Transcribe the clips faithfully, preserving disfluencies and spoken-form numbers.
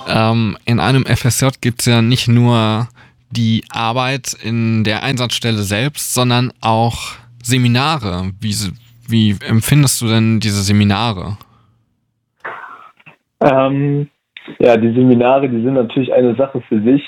Ähm, in einem F S J gibt es ja nicht nur die Arbeit in der Einsatzstelle selbst, sondern auch Seminare. Wie, wie empfindest du denn diese Seminare? Ähm, ja, die Seminare, die sind natürlich eine Sache für sich.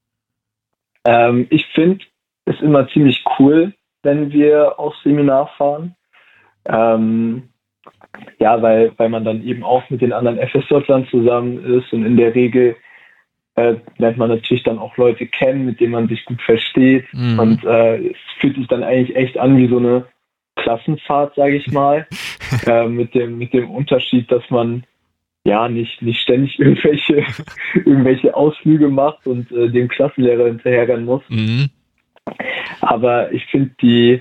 Ähm, ich finde es immer ziemlich cool, wenn wir aufs Seminar fahren. Ähm, ja, weil, weil man dann eben auch mit den anderen F S J-Lern zusammen ist und in der Regel äh, lernt man natürlich dann auch Leute kennen, mit denen man sich gut versteht. Mhm. Und äh, es fühlt sich dann eigentlich echt an wie so eine Klassenfahrt, sage ich mal, äh, mit dem mit dem Unterschied, dass man ja nicht nicht ständig irgendwelche irgendwelche Ausflüge macht und äh, dem Klassenlehrer hinterherrennen muss. Mhm. Aber ich finde die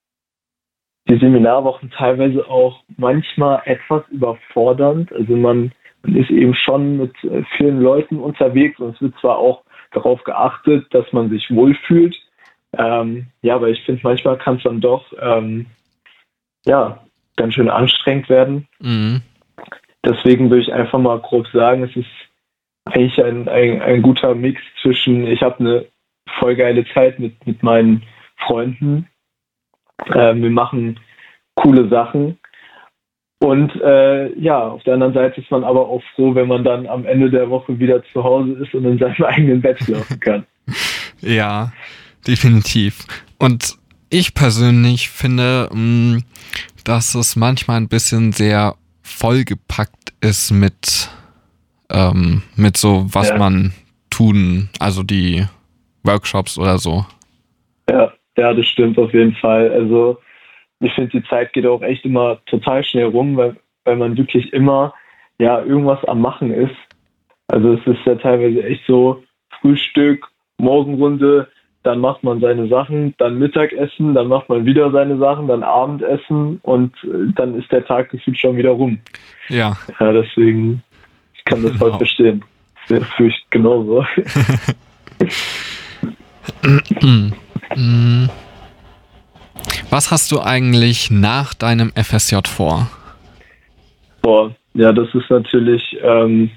die Seminarwochen teilweise auch manchmal etwas überfordernd. Also man, man ist eben schon mit äh, vielen Leuten unterwegs und es wird zwar auch darauf geachtet, dass man sich wohlfühlt. Ähm, ja, aber ich finde, manchmal kann es dann doch ähm, ja, ganz schön anstrengend werden. Mhm. Deswegen würde ich einfach mal grob sagen, es ist eigentlich ein, ein, ein guter Mix zwischen, ich habe eine voll geile Zeit mit, mit meinen Freunden, äh, wir machen coole Sachen und äh, ja, auf der anderen Seite ist man aber auch froh, wenn man dann am Ende der Woche wieder zu Hause ist und in seinem eigenen Bett schlafen kann. Ja, definitiv. Und ich persönlich finde, mh, dass es manchmal ein bisschen sehr vollgepackt ist mit, ähm, mit so, was ja. man tun, also die Workshops oder so. Ja, ja, das stimmt auf jeden Fall. Also ich finde, die Zeit geht auch echt immer total schnell rum, weil, weil man wirklich immer ja irgendwas am Machen ist. Also es ist ja teilweise echt so Frühstück, Morgenrunde, dann macht man seine Sachen, dann Mittagessen, dann macht man wieder seine Sachen, dann Abendessen und dann ist der Tag gefühlt schon wieder rum. Ja. Ja, deswegen, ich kann das genau. voll verstehen. Das fühle ich genauso. Was hast du eigentlich nach deinem F S J vor? Boah, ja, das ist natürlich ähm,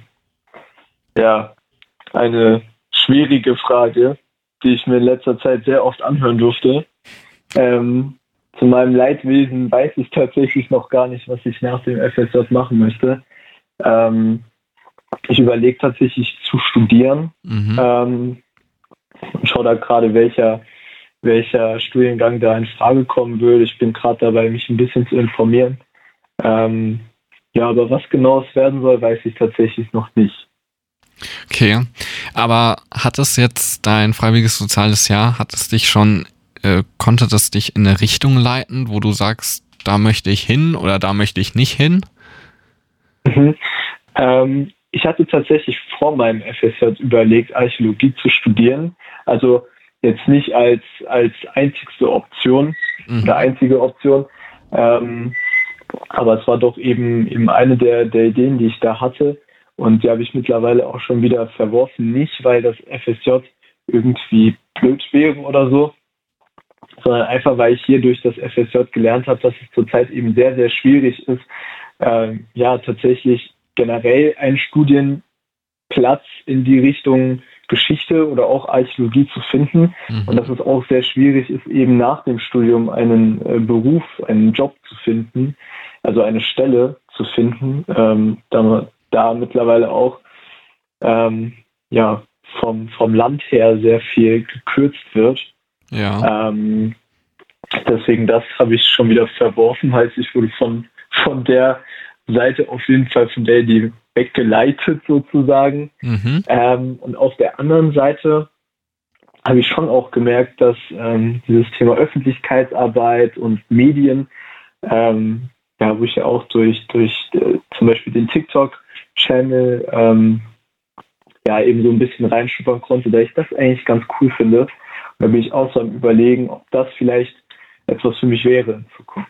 ja eine schwierige Frage, die ich mir in letzter Zeit sehr oft anhören durfte. Ähm, zu meinem Leidwesen weiß ich tatsächlich noch gar nicht, was ich nach dem F S J machen möchte. Ähm, ich überlege tatsächlich zu studieren. Mhm. Ähm, und schaue da gerade, welcher, welcher Studiengang da in Frage kommen würde. Ich bin gerade dabei, mich ein bisschen zu informieren. Ähm, ja, aber was genau es werden soll, weiß ich tatsächlich noch nicht. Okay, aber hat es jetzt dein freiwilliges soziales Jahr, hat es dich schon, äh, konnte das dich in eine Richtung leiten, wo du sagst, da möchte ich hin oder da möchte ich nicht hin? Mhm. Ähm, ich hatte tatsächlich vor meinem F S J überlegt, Archäologie zu studieren. Also jetzt nicht als, als einzigste Option mhm. oder einzige Option. Ähm, aber es war doch eben, eben eine der, der Ideen, die ich da hatte. Und die habe ich mittlerweile auch schon wieder verworfen. Nicht, weil das F S J irgendwie blöd wäre oder so, sondern einfach, weil ich hier durch das F S J gelernt habe, dass es zurzeit eben sehr, sehr schwierig ist, äh, ja, tatsächlich generell einen Studienplatz in die Richtung Geschichte oder auch Archäologie zu finden. Mhm. Und dass es auch sehr schwierig ist, eben nach dem Studium einen äh, Beruf, einen Job zu finden, also eine Stelle zu finden, ähm, da, da mittlerweile auch ähm, ja, vom, vom Land her sehr viel gekürzt wird. Ja. Ähm, deswegen, das habe ich schon wieder verworfen, heißt, ich wurde von, von der Seite auf jeden Fall von der Idee weggeleitet sozusagen. Mhm. Ähm, und auf der anderen Seite habe ich schon auch gemerkt, dass ähm, dieses Thema Öffentlichkeitsarbeit und Medien, ähm, ja, wo ich ja auch durch, durch äh, zum Beispiel den TikTok-Channel ähm, ja eben so ein bisschen reinschnuppern konnte, da ich das eigentlich ganz cool finde. Und da bin ich auch so am Überlegen, ob das vielleicht etwas für mich wäre in Zukunft.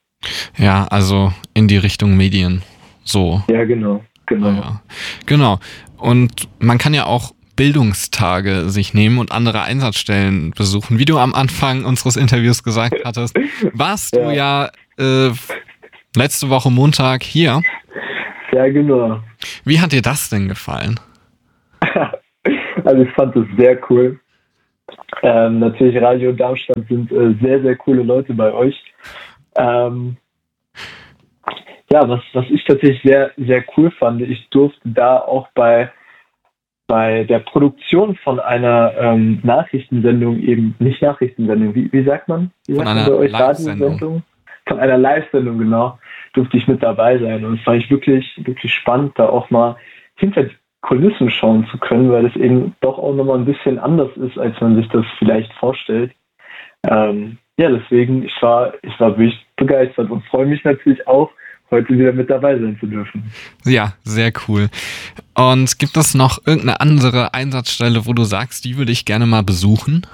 Ja, also in die Richtung Medien. So. Ja, genau. Genau. Ah, ja. Genau. Und man kann ja auch Bildungstage sich nehmen und andere Einsatzstellen besuchen. Wie du am Anfang unseres Interviews gesagt hattest, warst ja. du ja äh, letzte Woche Montag hier. Ja, genau. Wie hat dir das denn gefallen? Also ich fand das sehr cool. Ähm, natürlich Radio Darmstadt sind äh, sehr, sehr coole Leute bei euch. Ähm, ja, was, was ich tatsächlich sehr, sehr cool fand, ich durfte da auch bei, bei der Produktion von einer ähm, Nachrichtensendung eben, nicht Nachrichtensendung, wie, wie sagt man? Wie Von sagt einer man bei euch? Live-Sendung. Radiosendung? Von einer Live-Sendung, genau, durfte ich mit dabei sein. Und es fand ich wirklich, wirklich spannend, da auch mal hinter die Kulissen schauen zu können, weil es eben doch auch nochmal ein bisschen anders ist, als man sich das vielleicht vorstellt. Ähm, ja, deswegen, ich war, ich war wirklich begeistert und freue mich natürlich auch, heute wieder mit dabei sein zu dürfen. Ja, sehr cool. Und gibt es noch irgendeine andere Einsatzstelle, wo du sagst, die würde ich gerne mal besuchen?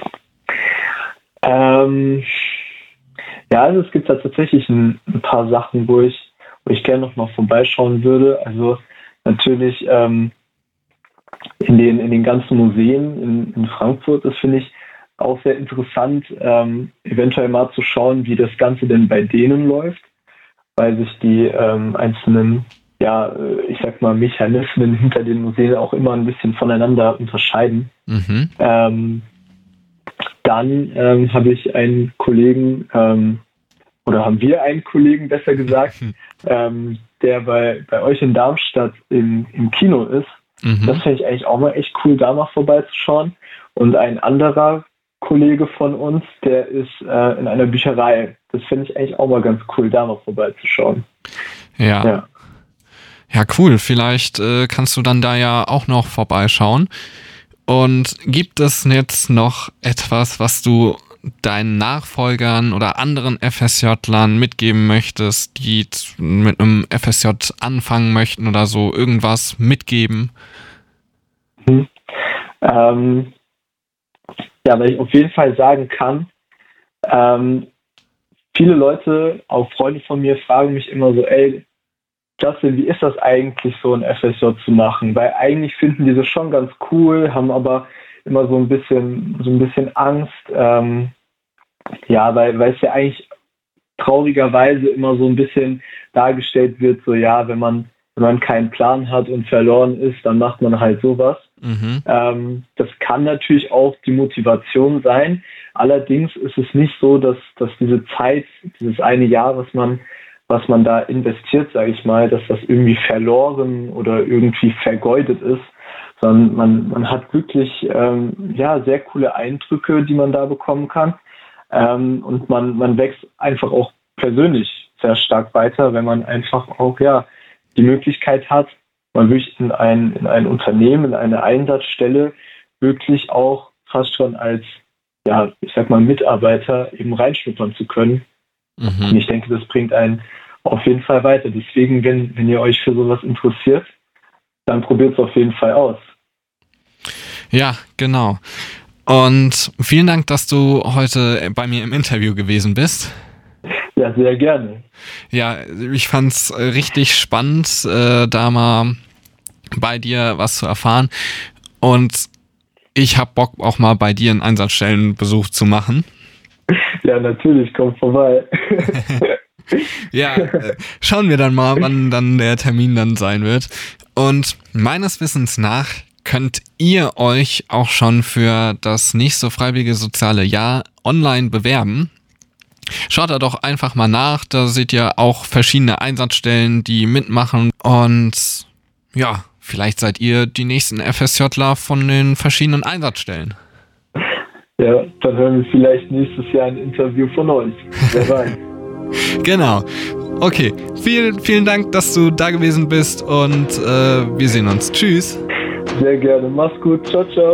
Ähm, ja, also es gibt da tatsächlich ein, ein paar Sachen, wo ich, wo ich gerne noch mal vorbeischauen würde. Also natürlich ähm, in den in den ganzen Museen in, in Frankfurt, das finde ich auch sehr interessant, ähm, eventuell mal zu schauen, wie das Ganze denn bei denen läuft, weil sich die ähm, einzelnen, ja, ich sag mal, Mechanismen hinter den Museen auch immer ein bisschen voneinander unterscheiden. Mhm. Ähm, dann ähm, habe ich einen Kollegen, ähm, oder haben wir einen Kollegen, besser gesagt, Mhm. ähm, der bei, bei euch in Darmstadt im, im Kino ist. Mhm. Das finde ich eigentlich auch mal echt cool, da mal vorbeizuschauen. Und ein anderer Kollege von uns, der ist äh, in einer Bücherei. Das finde ich eigentlich auch mal ganz cool, da mal vorbeizuschauen. Ja. Ja, Ja, cool. Vielleicht äh, kannst du dann da ja auch noch vorbeischauen. Und gibt es jetzt noch etwas, was du deinen Nachfolgern oder anderen F S J-Lern mitgeben möchtest, die z- mit einem F S J anfangen möchten oder so, irgendwas mitgeben? hm. ähm, ja, weil ich auf jeden Fall sagen kann, ähm, viele Leute, auch Freunde von mir, fragen mich immer so, ey, Justin, wie ist das eigentlich, so ein F S J zu machen? Weil eigentlich finden die das schon ganz cool, haben aber immer so ein bisschen, so ein bisschen Angst, ähm, ja, weil, weil es ja eigentlich traurigerweise immer so ein bisschen dargestellt wird, so ja, wenn man, wenn man keinen Plan hat und verloren ist, dann macht man halt sowas. Mhm. Ähm, das kann natürlich auch die Motivation sein. Allerdings ist es nicht so, dass, dass diese Zeit, dieses eine Jahr, was man, was man da investiert, sage ich mal, dass das irgendwie verloren oder irgendwie vergeudet ist, sondern man, man hat wirklich ähm, ja, sehr coole Eindrücke, die man da bekommen kann. Ähm, und man, man wächst einfach auch persönlich sehr stark weiter, wenn man einfach auch ja die Möglichkeit hat, man wirklich in ein, in ein Unternehmen, in eine Einsatzstelle wirklich auch fast schon als, ja, ich sag mal, Mitarbeiter eben reinschnuppern zu können. Und Mhm. ich denke, das bringt einen auf jeden Fall weiter. Deswegen, wenn, wenn ihr euch für sowas interessiert, dann probiert es auf jeden Fall aus. Ja, genau. Und vielen Dank, dass du heute bei mir im Interview gewesen bist. Ja, sehr gerne. Ja, ich fand's äh, richtig spannend, äh, da mal bei dir was zu erfahren. Und ich hab Bock, auch mal bei dir einen Einsatzstellenbesuch zu machen. Ja, natürlich, kommt vorbei. Ja, äh, schauen wir dann mal, wann dann der Termin dann sein wird. Und meines Wissens nach könnt ihr euch auch schon für das nächste freiwillige soziale Jahr online bewerben. Schaut da doch einfach mal nach, da seht ihr auch verschiedene Einsatzstellen, die mitmachen. Und ja, vielleicht seid ihr die nächsten FSJler von den verschiedenen Einsatzstellen. Ja, dann hören wir vielleicht nächstes Jahr ein Interview von euch. Wer weiß. Genau. Okay, vielen, vielen Dank, dass du da gewesen bist und äh, wir sehen uns. Tschüss. Sehr gerne. Mach's gut. Ciao, ciao.